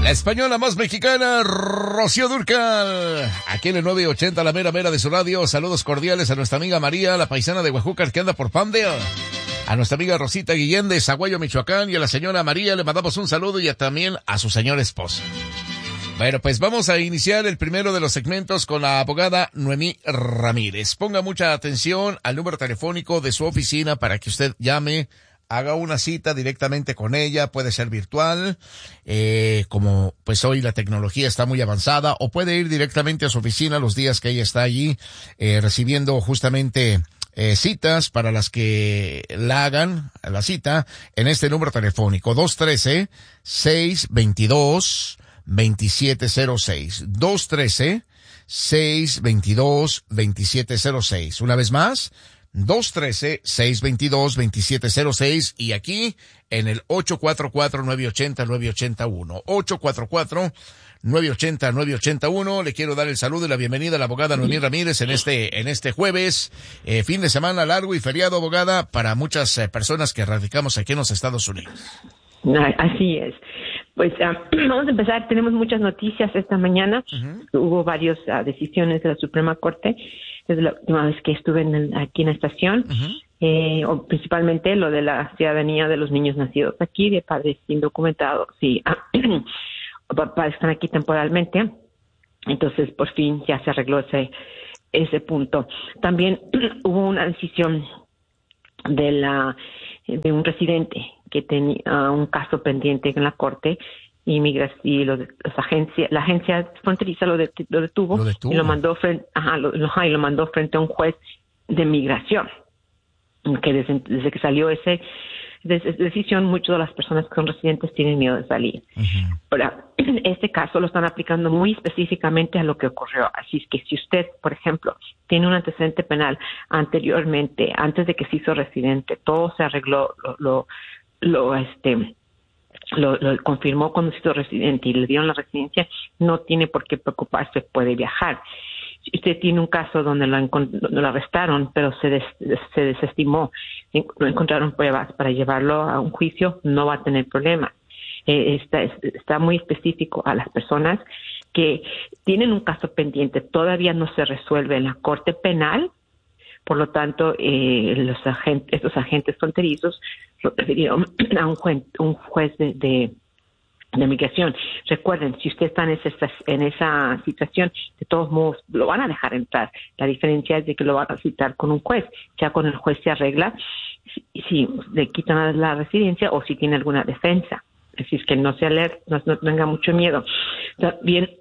La española más mexicana, Rocío Dúrcal. Aquí en el 980, la mera mera de su radio. Saludos cordiales a nuestra amiga María, la paisana de Huejúcar que anda por Pandeo. A nuestra amiga Rosita Guillén de Zaguayo, Michoacán. Y a la señora María le mandamos un saludo y también a su señor esposo. Bueno, pues vamos a iniciar el primero de los segmentos con la abogada Noemí Ramírez. Ponga mucha atención al número telefónico de su oficina para que usted llame, haga una cita directamente con ella, puede ser virtual, como pues hoy la tecnología está muy avanzada, o puede ir directamente a su oficina los días que ella está allí, recibiendo justamente citas para las que la hagan la cita en este número telefónico 213-622-2706, 213-622-2706. Una vez más, 213-622-2706 y aquí en el 844-980-981. 844-980-981. Le quiero dar el saludo y la bienvenida a la abogada Noemí Ramírez en este jueves, fin de semana largo y feriado, abogada, para muchas personas que radicamos aquí en los Estados Unidos. Así es. Pues vamos a empezar. Tenemos muchas noticias esta mañana. Hubo varias decisiones de la Suprema Corte desde la última vez que estuve aquí en la estación. Principalmente lo de la ciudadanía de los niños nacidos aquí, de padres indocumentados y papás que están aquí temporalmente. Entonces, por fin ya se arregló ese punto. También hubo una decisión de un residente que tenía un caso pendiente en la corte y la agencia fronteriza lo detuvo y lo mandó frente a un juez de migración, que desde que salió esa decisión, muchas de las personas que son residentes tienen miedo de salir. Ahora, este caso lo están aplicando muy específicamente a lo que ocurrió. Así es que si usted, por ejemplo, tiene un antecedente penal anteriormente, antes de que se hizo residente, todo se arregló, lo confirmó cuando se hizo residente y le dieron la residencia, no tiene por qué preocuparse, puede viajar. Si usted tiene un caso donde lo arrestaron, pero se desestimó, no encontraron pruebas para llevarlo a un juicio, no va a tener problema. Está muy específico a las personas que tienen un caso pendiente, todavía no se resuelve en la corte penal. Por lo tanto, estos agentes fronterizos lo refirieron a un juez de migración. Recuerden, si usted está en esa situación, de todos modos lo van a dejar entrar. La diferencia es de que lo van a citar con un juez. Ya con el juez se arregla si le quitan la residencia o si tiene alguna defensa. Así es que no tenga mucho miedo. También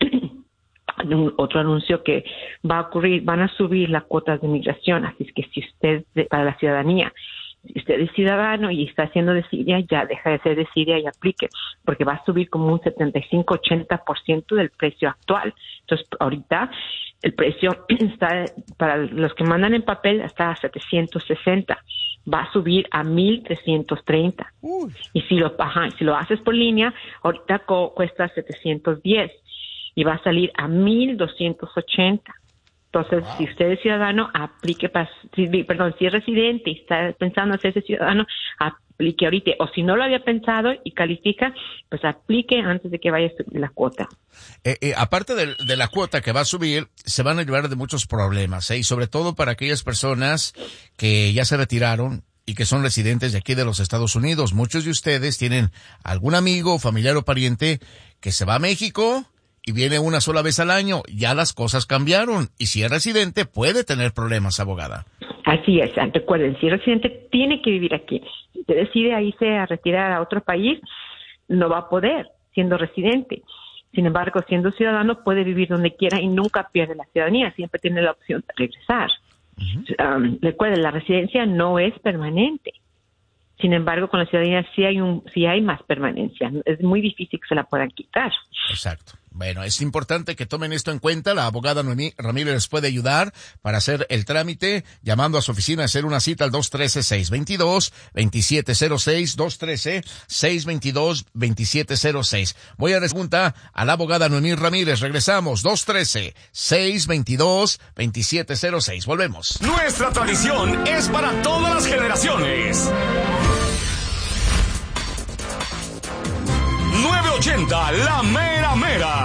otro anuncio que va a ocurrir, van a subir las cuotas de migración, así es que si usted, para la ciudadanía, si usted es ciudadano y está haciendo de Siria, ya deja de ser de Siria y aplique, porque va a subir como un 75-80% del precio actual. Entonces, ahorita el precio está, para los que mandan en papel, está a 760. Va a subir a 1,330. Y si lo haces por línea, ahorita cuesta 710. Y va a salir a 1,280. Entonces, si usted es ciudadano, aplique si es residente y está pensando hacerse ciudadano, aplique ahorita. O si no lo había pensado y califica, pues aplique antes de que vaya a subir la cuota. Aparte de la cuota que va a subir, se van a librar de muchos problemas, y sobre todo para aquellas personas que ya se retiraron y que son residentes de aquí de los Estados Unidos. Muchos de ustedes tienen algún amigo, familiar o pariente que se va a México y viene una sola vez al año. Ya las cosas cambiaron y si es residente puede tener problemas, abogada. Así es. Recuerden, si es residente tiene que vivir aquí. Si usted decide irse a retirar a otro país, no va a poder siendo residente. Sin embargo, siendo ciudadano puede vivir donde quiera y nunca pierde la ciudadanía. Siempre tiene la opción de regresar. Recuerden, la residencia no es permanente. Sin embargo, con la ciudadanía sí hay más permanencia. Es muy difícil que se la puedan quitar. Exacto. Bueno, es importante que tomen esto en cuenta. La abogada Noemí Ramírez les puede ayudar para hacer el trámite, llamando a su oficina a hacer una cita al 213-622-2706, 213-622-2706. Voy a preguntar a la abogada Noemí Ramírez. Regresamos, 213-622-2706. Volvemos. Nuestra tradición es para todas las generaciones. 980, la mera mera.